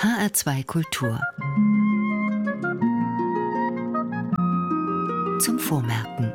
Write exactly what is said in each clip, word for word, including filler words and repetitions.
H R zwei Kultur. Zum Vormerken.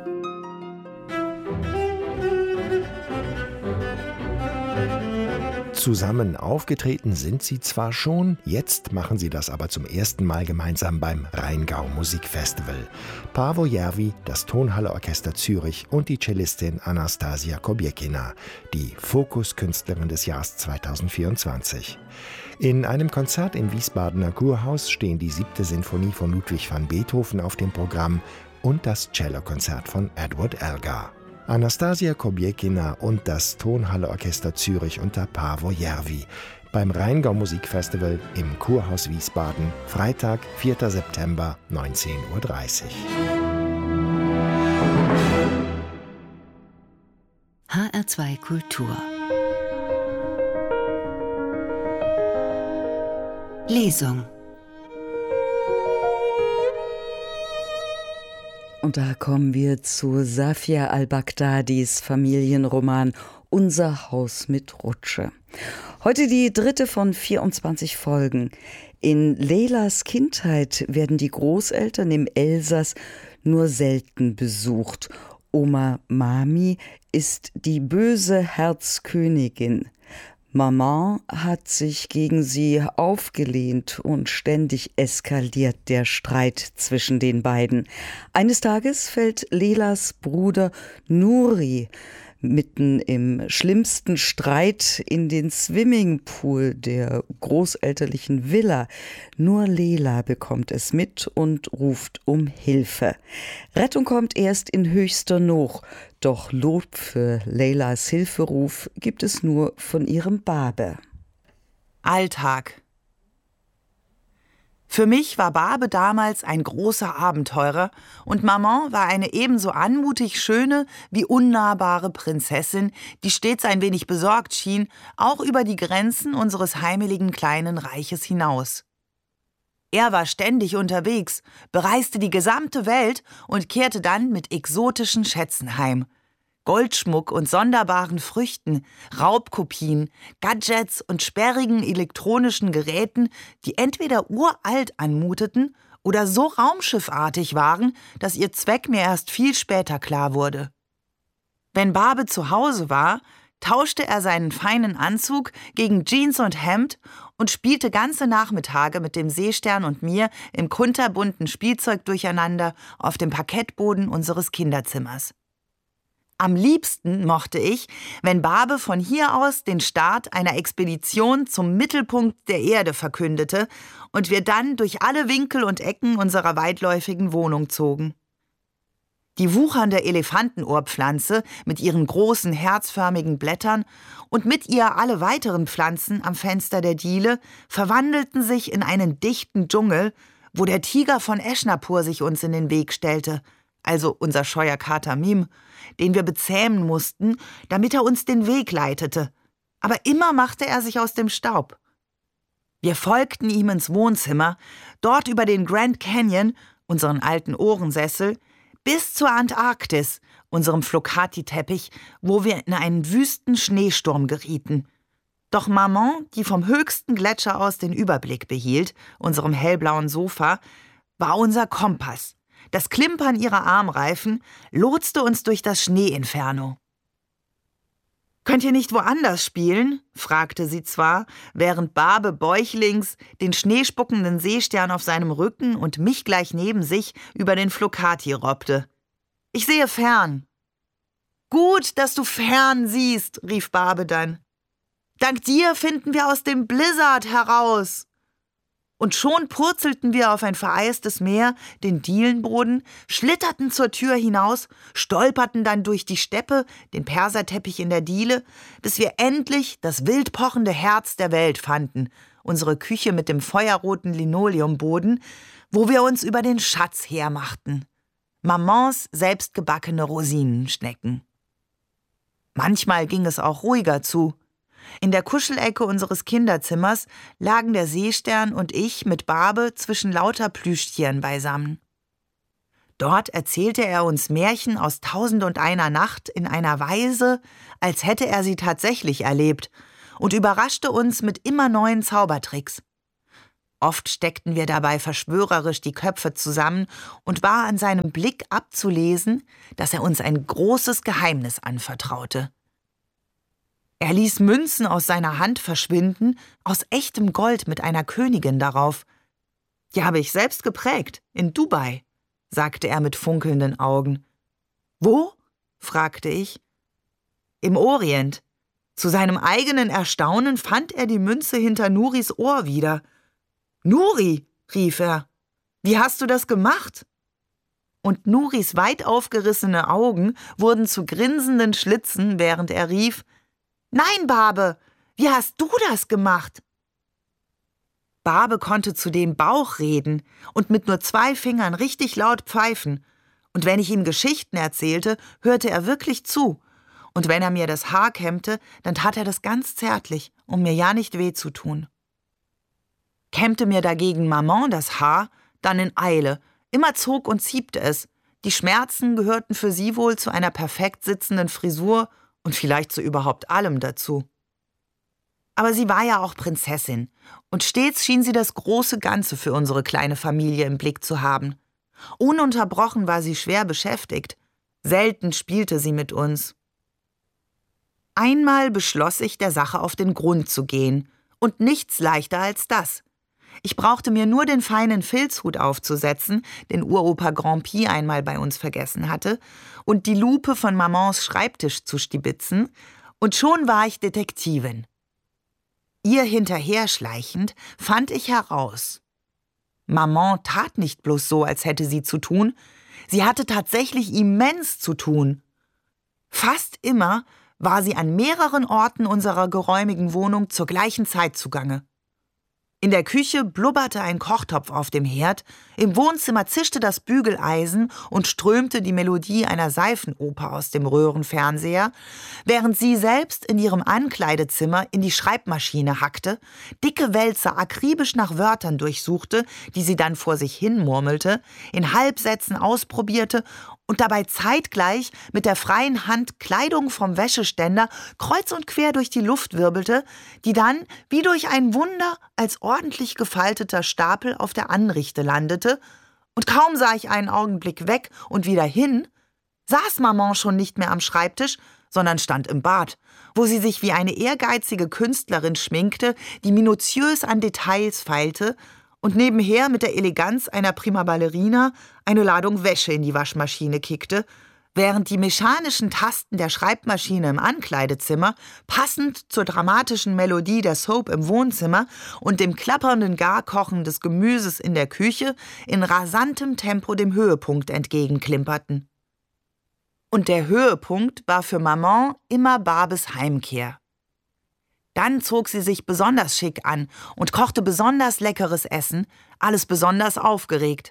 Zusammen aufgetreten sind sie zwar schon, jetzt machen sie das aber zum ersten Mal gemeinsam beim Rheingau Musikfestival. Paavo Järvi, das Tonhalle-Orchester Zürich und die Cellistin Anastasia Kobiekina, die Fokuskünstlerin des Jahres zweitausendvierundzwanzig. In einem Konzert im Wiesbadener Kurhaus stehen die siebte Sinfonie von Ludwig van Beethoven auf dem Programm und das Cellokonzert von Edward Elgar. Anastasia Kobiekina und das Tonhalle-Orchester Zürich unter Paavo Järvi beim Rheingau Musikfestival im Kurhaus Wiesbaden, Freitag, vierter September, neunzehn Uhr dreißig. H R zwei Kultur. Lesung. Und da kommen wir zu Safia al-Baghdadis Familienroman Unser Haus mit Rutsche. Heute die dritte von vierundzwanzig Folgen. In Leylas Kindheit werden die Großeltern im Elsass nur selten besucht. Oma Mami ist die böse Herzkönigin. Maman hat sich gegen sie aufgelehnt und ständig eskaliert der Streit zwischen den beiden. Eines Tages fällt Leylas Bruder Nuri mitten im schlimmsten Streit in den Swimmingpool der großelterlichen Villa. Nur Leyla bekommt es mit und ruft um Hilfe. Rettung kommt erst in höchster Not. Doch Lob für Leylas Hilferuf gibt es nur von ihrem Babe. Alltag. Für mich war Babe damals ein großer Abenteurer und Maman war eine ebenso anmutig schöne wie unnahbare Prinzessin, die stets ein wenig besorgt schien, auch über die Grenzen unseres heimeligen kleinen Reiches hinaus. Er war ständig unterwegs, bereiste die gesamte Welt und kehrte dann mit exotischen Schätzen heim. Goldschmuck und sonderbaren Früchten, Raubkopien, Gadgets und sperrigen elektronischen Geräten, die entweder uralt anmuteten oder so raumschiffartig waren, dass ihr Zweck mir erst viel später klar wurde. Wenn Babe zu Hause war, tauschte er seinen feinen Anzug gegen Jeans und Hemd und spielte ganze Nachmittage mit dem Seestern und mir im kunterbunten Spielzeug durcheinander auf dem Parkettboden unseres Kinderzimmers. Am liebsten mochte ich, wenn Babe von hier aus den Start einer Expedition zum Mittelpunkt der Erde verkündete und wir dann durch alle Winkel und Ecken unserer weitläufigen Wohnung zogen. Die wuchernde Elefantenohrpflanze mit ihren großen herzförmigen Blättern und mit ihr alle weiteren Pflanzen am Fenster der Diele verwandelten sich in einen dichten Dschungel, wo der Tiger von Eschnapur sich uns in den Weg stellte, also unser scheuer Kater Mim, den wir bezähmen mussten, damit er uns den Weg leitete. Aber immer machte er sich aus dem Staub. Wir folgten ihm ins Wohnzimmer, dort über den Grand Canyon, unseren alten Ohrensessel, bis zur Antarktis, unserem Flocati-Teppich, wo wir in einen wüsten Schneesturm gerieten. Doch Maman, die vom höchsten Gletscher aus den Überblick behielt, unserem hellblauen Sofa, war unser Kompass. Das Klimpern ihrer Armreifen lotste uns durch das Schneeinferno. »Könnt ihr nicht woanders spielen?« fragte sie zwar, während Babe bäuchlings den schneespuckenden Seestern auf seinem Rücken und mich gleich neben sich über den Flocati robbte. »Ich sehe fern.« »Gut, dass du fern siehst«, rief Babe dann. »Dank dir finden wir aus dem Blizzard heraus.« Und schon purzelten wir auf ein vereistes Meer, den Dielenboden, schlitterten zur Tür hinaus, stolperten dann durch die Steppe, den Perserteppich in der Diele, bis wir endlich das wild pochende Herz der Welt fanden, unsere Küche mit dem feuerroten Linoleumboden, wo wir uns über den Schatz hermachten. Mamans selbstgebackene Rosinenschnecken. Manchmal ging es auch ruhiger zu. In der Kuschelecke unseres Kinderzimmers lagen der Seestern und ich mit Babe zwischen lauter Plüschtieren beisammen. Dort erzählte er uns Märchen aus Tausend und einer Nacht in einer Weise, als hätte er sie tatsächlich erlebt, und überraschte uns mit immer neuen Zaubertricks. Oft steckten wir dabei verschwörerisch die Köpfe zusammen und war an seinem Blick abzulesen, dass er uns ein großes Geheimnis anvertraute. Er ließ Münzen aus seiner Hand verschwinden, aus echtem Gold mit einer Königin darauf. Die habe ich selbst geprägt, in Dubai, sagte er mit funkelnden Augen. Wo? Fragte ich. Im Orient. Zu seinem eigenen Erstaunen fand er die Münze hinter Nuris Ohr wieder. »Nuri«, rief er, »wie hast du das gemacht?« Und Nuris weit aufgerissene Augen wurden zu grinsenden Schlitzen, während er rief, »Nein, Babe, wie hast du das gemacht?« Babe konnte zudem Bauch reden und mit nur zwei Fingern richtig laut pfeifen. Und wenn ich ihm Geschichten erzählte, hörte er wirklich zu. Und wenn er mir das Haar kämmte, dann tat er das ganz zärtlich, um mir ja nicht weh zu tun. Kämmte mir dagegen Maman das Haar, dann in Eile. Immer zog und ziebte es. Die Schmerzen gehörten für sie wohl zu einer perfekt sitzenden Frisur und vielleicht zu überhaupt allem dazu. Aber sie war ja auch Prinzessin und stets schien sie das große Ganze für unsere kleine Familie im Blick zu haben. Ununterbrochen war sie schwer beschäftigt. Selten spielte sie mit uns. Einmal beschloss ich, der Sache auf den Grund zu gehen. Und nichts leichter als das. Ich brauchte mir nur den feinen Filzhut aufzusetzen, den Uropa Grand Pi einmal bei uns vergessen hatte, und die Lupe von Mamans Schreibtisch zu stibitzen, und schon war ich Detektivin. Ihr hinterherschleichend fand ich heraus. Maman tat nicht bloß so, als hätte sie zu tun, sie hatte tatsächlich immens zu tun. Fast immer war sie an mehreren Orten unserer geräumigen Wohnung zur gleichen Zeit zugange. In der Küche blubberte ein Kochtopf auf dem Herd, im Wohnzimmer zischte das Bügeleisen und strömte die Melodie einer Seifenoper aus dem Röhrenfernseher, während sie selbst in ihrem Ankleidezimmer in die Schreibmaschine hackte, dicke Wälzer akribisch nach Wörtern durchsuchte, die sie dann vor sich hin murmelte, in Halbsätzen ausprobierte und dabei zeitgleich mit der freien Hand Kleidung vom Wäscheständer kreuz und quer durch die Luft wirbelte, die dann, wie durch ein Wunder, als ordentlich gefalteter Stapel auf der Anrichte landete, und kaum sah ich einen Augenblick weg und wieder hin, saß Maman schon nicht mehr am Schreibtisch, sondern stand im Bad, wo sie sich wie eine ehrgeizige Künstlerin schminkte, die minutiös an Details feilte und nebenher mit der Eleganz einer Prima Ballerina eine Ladung Wäsche in die Waschmaschine kickte, während die mechanischen Tasten der Schreibmaschine im Ankleidezimmer, passend zur dramatischen Melodie der Soap im Wohnzimmer und dem klappernden Garkochen des Gemüses in der Küche, in rasantem Tempo dem Höhepunkt entgegenklimperten. Und der Höhepunkt war für Maman immer Babes Heimkehr. Dann zog sie sich besonders schick an und kochte besonders leckeres Essen, alles besonders aufgeregt.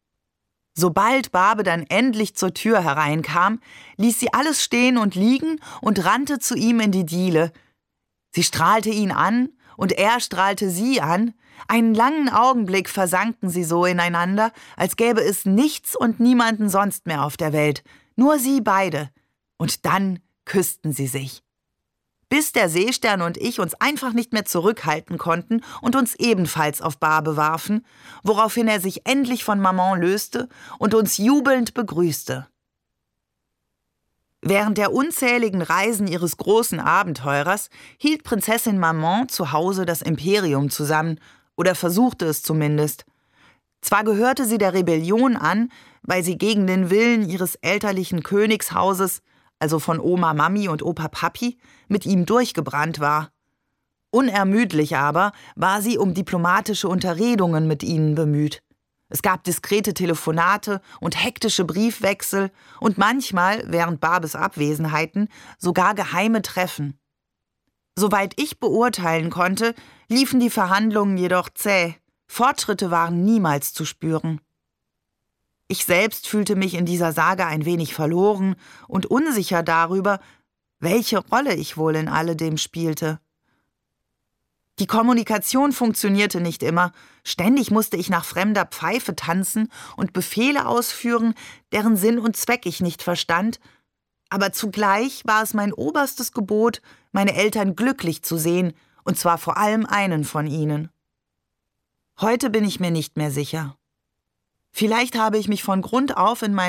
Sobald Babe dann endlich zur Tür hereinkam, ließ sie alles stehen und liegen und rannte zu ihm in die Diele. Sie strahlte ihn an und er strahlte sie an. Einen langen Augenblick versanken sie so ineinander, als gäbe es nichts und niemanden sonst mehr auf der Welt, nur sie beide. Und dann küssten sie sich. Bis der Seestern und ich uns einfach nicht mehr zurückhalten konnten und uns ebenfalls auf Babe warfen, woraufhin er sich endlich von Maman löste und uns jubelnd begrüßte. Während der unzähligen Reisen ihres großen Abenteurers hielt Prinzessin Maman zu Hause das Imperium zusammen, oder versuchte es zumindest. Zwar gehörte sie der Rebellion an, weil sie gegen den Willen ihres elterlichen Königshauses, also von Oma Mami und Opa Papi, mit ihm durchgebrannt war. Unermüdlich aber war sie um diplomatische Unterredungen mit ihnen bemüht. Es gab diskrete Telefonate und hektische Briefwechsel und manchmal, während Babes Abwesenheiten, sogar geheime Treffen. Soweit ich beurteilen konnte, liefen die Verhandlungen jedoch zäh. Fortschritte waren niemals zu spüren. Ich selbst fühlte mich in dieser Sage ein wenig verloren und unsicher darüber, welche Rolle ich wohl in alledem spielte. Die Kommunikation funktionierte nicht immer. Ständig musste ich nach fremder Pfeife tanzen und Befehle ausführen, deren Sinn und Zweck ich nicht verstand. Aber zugleich war es mein oberstes Gebot, meine Eltern glücklich zu sehen, und zwar vor allem einen von ihnen. Heute bin ich mir nicht mehr sicher. Vielleicht habe ich mich von Grund auf in meinem